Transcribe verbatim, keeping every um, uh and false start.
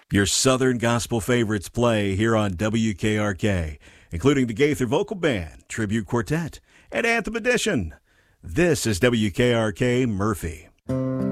Your Southern Gospel favorites play here on W K R K, including the Gaither Vocal Band, Tribute Quartet, and Anthem Edition. This is W K R K Murphy.